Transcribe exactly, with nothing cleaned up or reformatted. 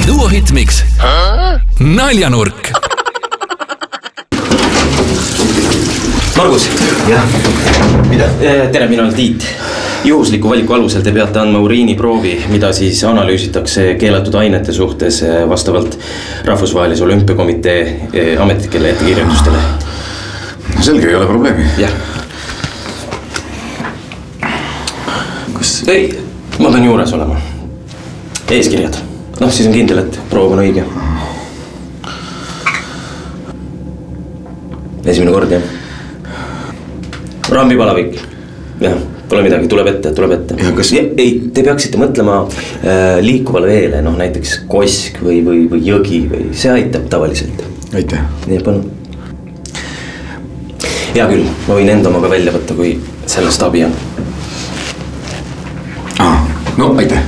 Duo Hitmix Naljanurk. Margus. Jah. Mida? Tere, mina olen Tiit. Juhusliku valiku alusel te peate andma uriiniproovi, mida siis analüüsitakse keelatud ainete suhtes vastavalt Rahvusvahelise Olümpiakomitee ametlikele ettekirjutustele. Selge, ei ole probleemi. Jah. Kas... Ei, ma pean juures olema. Eeskirjad. Noh, siis on kindel, et proov on õige. Esimene kord, jah. Rambipalavik. Jah, pole midagi, tuleb ette, tuleb ette. Kas... Ei, te peaksite mõtlema äh, liikuvale veele, noh näiteks kosk või, või, või jõgi või see aitab tavaliselt. Aitäh. Nii, palun. Hea küll, ma võin enda omaga välja võtta, kui sellest abi on. Ah, no aitäh.